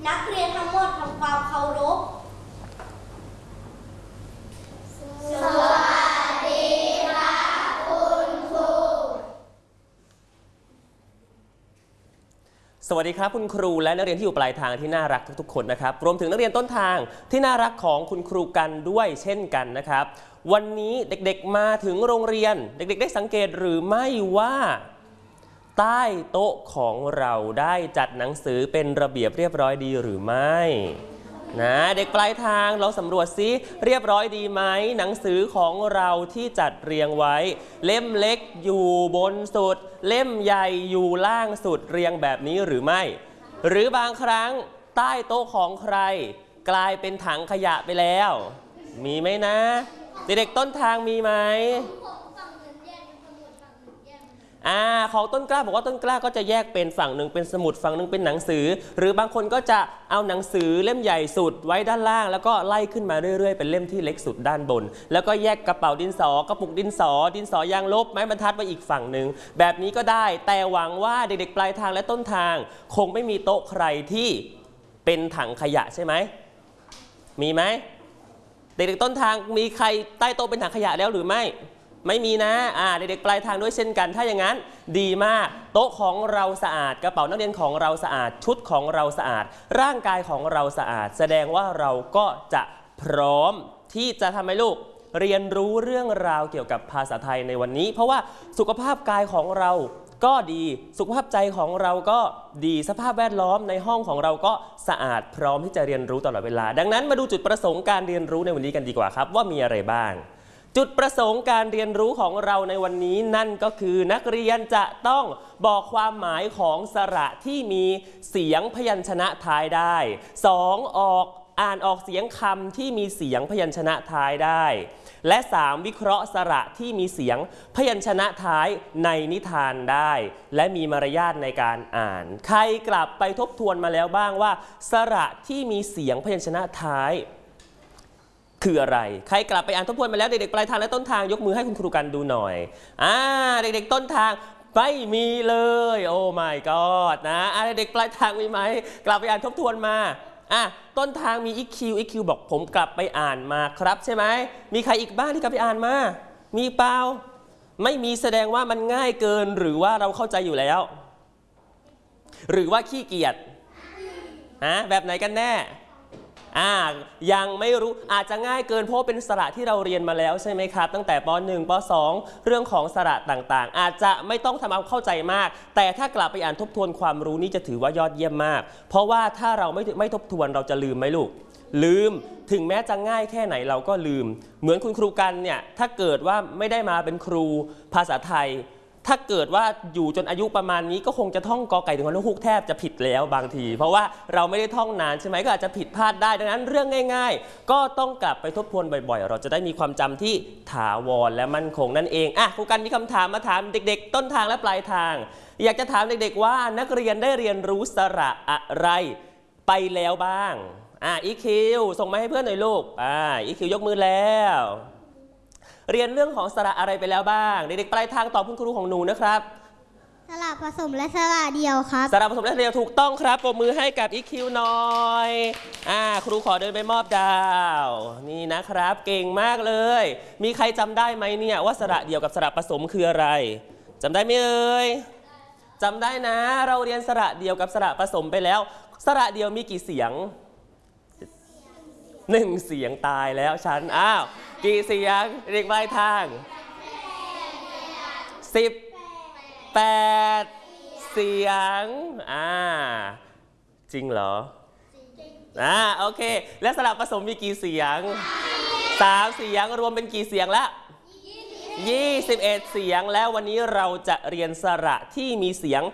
นักเรียนทั้งหมดทำความเคารพสวัสดีค่ะคุณครูสวัสดีครับคุณครูและนักเรียนที่อยู่ปลายทางที่น่ารักทุกๆคนนะครับรวมถึงนักเรียนต้นทางที่น่ารักของคุณครูกันด้วยเช่นกันนะครับวันนี้เด็กๆมาถึงโรงเรียนเด็กๆได้สังเกตหรือไม่ว่าใต้โต๊ะของเราได้จัดหนังสือเป็นระเบียบเรียบร้อยดีหรือไม่นะเด็กปลายทางเราสำรวจซิเรียบร้อยดีไหมหนังสือของเราที่จัดเรียงไว้เล่มเล็กอยู่บนสุดเล่มใหญ่อยู่ล่างสุดเรียงแบบนี้หรือไม่หรือบางครั้งใต้โต๊ะของใครกลายเป็นถังขยะไปแล้วมีไหมนะเด็กๆต้นทางมีไหมของต้นกล้าบอกว่าต้นกล้าก็จะแยกเป็นฝั่งหนึ่งเป็นสมุดฝั่งหนึ่งเป็นหนังสือหรือบางคนก็จะเอาหนังสือเล่มใหญ่สุดไว้ด้านล่างแล้วก็ไล่ขึ้นมาเรื่อยๆเป็นเล่มที่เล็กสุดด้านบนแล้วก็แยกกระเป๋าดินสอกระปุกดินสอยางลบไม้บรรทัดไว้อีกฝั่งหนึ่งแบบนี้ก็ได้แต่หวังว่าเด็กๆปลายทางและต้นทางคงไม่มีโต๊ะใครที่เป็นถังขยะใช่ไหมมีไหมเด็กๆต้นทางมีใครใต้โต๊ะเป็นถังขยะแล้วหรือไม่มีนะเด็กๆปลายทางด้วยเช่นกันถ้าอย่างนั้นดีมากโต๊ะของเราสะอาดกระเป๋านักเรียนของเราสะอาดชุดของเราสะอาดร่างกายของเราสะอาดแสดงว่าเราก็จะพร้อมที่จะทำให้ลูกเรียนรู้เรื่องราวเกี่ยวกับภาษาไทยในวันนี้เพราะว่าสุขภาพกายของเราก็ดีสุขภาพใจของเราก็ดีสภาพแวดล้อมในห้องของเราก็สะอาดพร้อมที่จะเรียนรู้ตลอดเวลาดังนั้นมาดูจุดประสงค์การเรียนรู้ในวันนี้กันดีกว่าครับว่ามีอะไรบ้างจุดประสงค์การเรียนรู้ของเราในวันนี้นั่นก็คือนักเรียนจะต้องบอกความหมายของสระที่มีเสียงพยัญชนะท้ายได้อ่านออกเสียงคำที่มีเสียงพยัญชนะท้ายได้และ3วิเคราะห์สระที่มีเสียงพยัญชนะท้ายในนิทานได้และมีมารยาทในการอ่านใครกลับไปทบทวนมาแล้วบ้างว่าสระที่มีเสียงพยัญชนะท้ายคืออะไรใครกลับไปอ่านทบทวนมาแล้วเด็กๆปลายทางและต้นทางยกมือให้คุณครูกันดูหน่อยเด็กๆต้นทางไม่มีเลยโอ้ my god นะเด็กปลายทางมีไหมกลับไปอ่านทบทวนมาต้นทางมี EQ บอกผมกลับไปอ่านมาครับใช่ไหมมีใครอีกบ้างที่กลับไปอ่านมามีเปล่าไม่มีแสดงว่ามันง่ายเกินหรือว่าเราเข้าใจอยู่แล้วหรือว่าขี้เกียจแบบไหนกันแน่ยังไม่รู้อาจจะง่ายเกินเพราะเป็นสระที่เราเรียนมาแล้วใช่ไหมครับตั้งแต่ป .1 ป .2 เรื่องของสระต่างๆอาจจะไม่ต้องทำเอาเข้าใจมากแต่ถ้ากลับไปอ่านทบทวนความรู้นี้จะถือว่ายอดเยี่ยมมากเพราะว่าถ้าเราไม่ทบทวนเราจะลืมไหมลูกลืมถึงแม้จะง่ายแค่ไหนเราก็ลืมเหมือนคุณครูกันเนี่ยถ้าเกิดว่าไม่ได้มาเป็นครูภาษาไทยถ้าเกิดว่าอยู่จนอายุประมาณนี้ก็คงจะท่องกอไก่ถึงฮุกแทบจะผิดแล้วบางทีเพราะว่าเราไม่ได้ท่องนานใช่ไหมก็อาจจะผิดพลาดได้ดังนั้นเรื่องง่ายๆก็ต้องกลับไปทบทวนบ่อยๆเราจะได้มีความจำที่ถาวรและมั่นคงนั่นเองครูกันมีคำถามมาถามเด็กๆต้นทางและปลายทางอยากจะถามเด็กๆว่านักเรียนได้เรียนรู้สระอะไรไปแล้วบ้างEQส่งมาให้เพื่อนหน่อยลูกEQยกมือแล้วเรียนเรื่องของสระอะไรไปแล้วบ้างเด็กๆปลายทางตอบคุณครูของหนูนะครับสระผสมและสระเดียวครับสระผสมและสระเดียวถูกต้องครับปรบมือให้กับ EQ หน่อยครูขอเดินไปมอบดาวนี่นะครับเก่งมากเลยมีใครจำได้ไหมเนี่ยว่าสระเดียวกับสระผสมคืออะไรจำได้ไหมเอ่ยจำได้นะเราเรียนสระเดียวกับสระผสมไปแล้วสระเดียวมีกี่เสียง1 เสียงตายแล้วฉันกี่เสียงเด็กปลายทาง18เสียงจริงเหรอโอเคและสระผสมมีกี่เสียง3 เสียงรวมเป็นกี่เสียงละ21 เสียงแล้ววันนี้เราจะเรียนสระที่มีเสียง